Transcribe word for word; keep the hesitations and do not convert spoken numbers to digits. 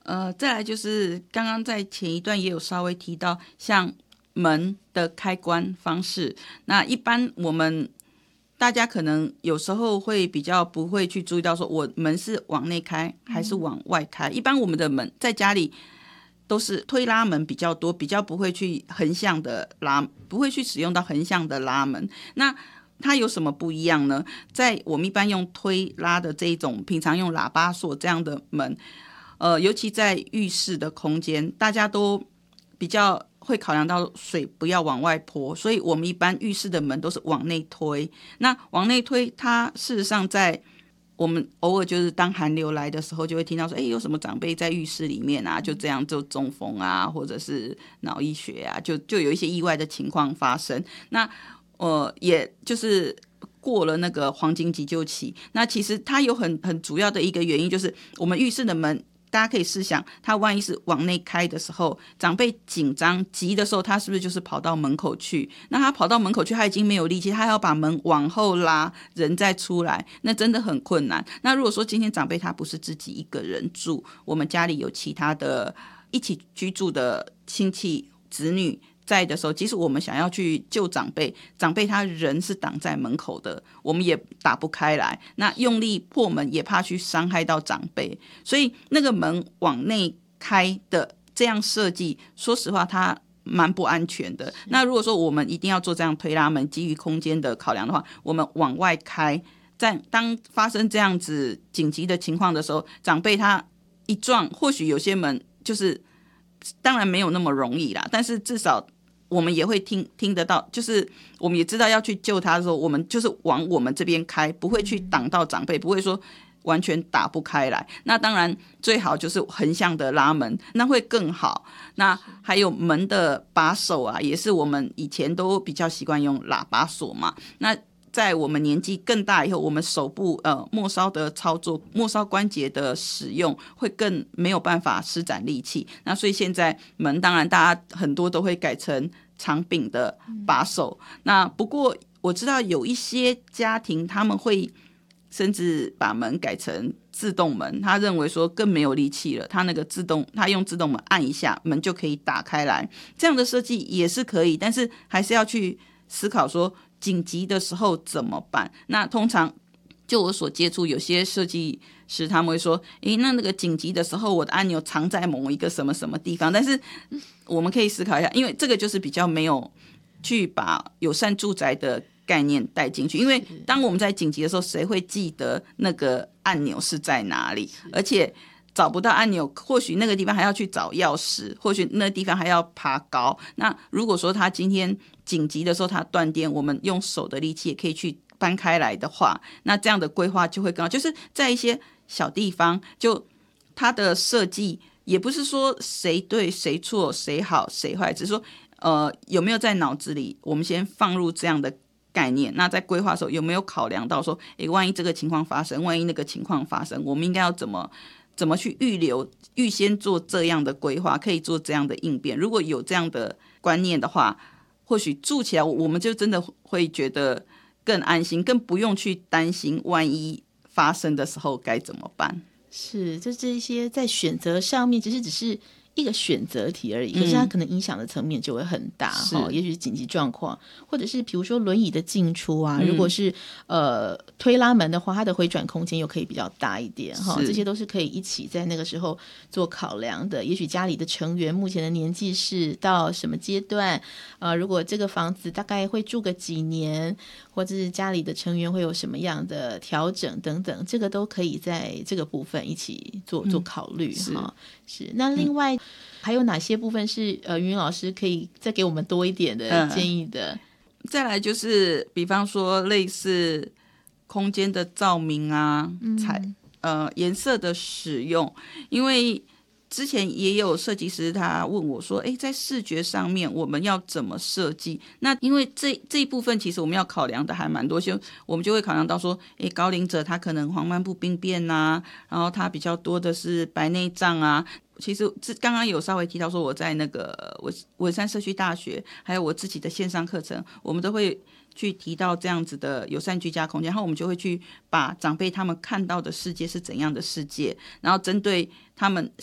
呃，再来就是刚刚在前一段也有稍微提到，像门的开关方式，那一般我们大家可能有时候会比较不会去注意到说我门是往内开还是往外开、嗯、一般我们的门在家里都是推拉门比较多，比较不会去横向的拉，不会去使用到横向的拉门。那它有什么不一样呢？在我们一般用推拉的这一种平常用喇叭锁这样的门，呃，尤其在浴室的空间，大家都比较会考量到水不要往外泼，所以我们一般浴室的门都是往内推。那往内推，它事实上在我们偶尔就是当寒流来的时候，就会听到说，哎，有什么长辈在浴室里面啊，就这样就中风啊，或者是脑溢血啊，就就有一些意外的情况发生。那呃，也就是过了那个黄金急救期，那其实它有很很主要的一个原因，就是我们浴室的门。大家可以试想，他万一是往内开的时候，长辈紧张急的时候，他是不是就是跑到门口去？那他跑到门口去，他已经没有力气，他要把门往后拉，人再出来，那真的很困难。那如果说今天长辈他不是自己一个人住，我们家里有其他的一起居住的亲戚子女在的时候，即使我们想要去救长辈，长辈他人是挡在门口的，我们也打不开来，那用力破门也怕去伤害到长辈，所以那个门往内开的这样设计，说实话它蛮不安全的。那如果说我们一定要做这样推拉门，基于空间的考量的话，我们往外开，在当发生这样子紧急的情况的时候，长辈他一撞，或许有些门就是当然没有那么容易啦，但是至少我们也会听听得到，就是我们也知道要去救他的时候，我们就是往我们这边开，不会去挡到长辈，不会说完全打不开来。那当然最好就是横向的拉门，那会更好。那还有门的把手啊，也是我们以前都比较习惯用喇叭锁嘛。那在我们年纪更大以后，我们手部呃末梢的操作，末梢关节的使用会更没有办法施展力气。那所以现在门当然大家很多都会改成长柄的把手。嗯、那不过我知道有一些家庭他们会甚至把门改成自动门，他认为说更没有力气了，他那个自动他用自动门按一下门就可以打开来，这样的设计也是可以，但是还是要去思考说紧急的时候怎么办。那通常就我所接触，有些设计师他们会说，诶，那那个紧急的时候我的按钮藏在某一个什么什么地方，但是我们可以思考一下，因为这个就是比较没有去把友善住宅的概念带进去，因为当我们在紧急的时候，谁会记得那个按钮是在哪里？而且找不到按钮，或许那个地方还要去找钥匙，或许那个地方还要爬高。那如果说他今天紧急的时候他断电，我们用手的力气也可以去搬开来的话，那这样的规划就会更好。就是在一些小地方，就它的设计也不是说谁对谁错谁好谁坏，只是说呃有没有在脑子里我们先放入这样的概念，那在规划的时候有没有考量到说，诶，万一这个情况发生，万一那个情况发生，我们应该要怎么怎么去预留，预先做这样的规划，可以做这样的应变。如果有这样的观念的话，或许住起来我们就真的会觉得更安心，更不用去担心万一发生的时候该怎么办。 是，就这些在选择上面，其实只是一个选择题而已，可是它可能影响的层面就会很大、嗯哦、也许是紧急状况，或者是比如说轮椅的进出啊，嗯、如果是呃推拉门的话，它的回转空间又可以比较大一点、哦、这些都是可以一起在那个时候做考量的。也许家里的成员目前的年纪是到什么阶段，呃，如果这个房子大概会住个几年，或者是家里的成员会有什么样的调整等等，这个都可以在这个部分一起做做考虑、嗯、是, 是那另外、嗯还有哪些部分是呃云老师可以再给我们多一点的建议的、嗯、 再来就是比方说类似空间的照明啊、嗯、彩呃颜色的使用，因为之前也有设计师他问我说，诶，在视觉上面我们要怎么设计？那因为这这一部分其实我们要考量的还蛮多，就我们就会考量到说，诶，高龄者他可能黄斑部病变啊，然后他比较多的是白内障啊。其实刚刚有稍微提到说，我在那个文山社区大学还有我自己的线上课程，我们都会去提到这样子的友善居家空间，然后我们就会去把长辈他们看到的世界是怎样的世界，然后针对他们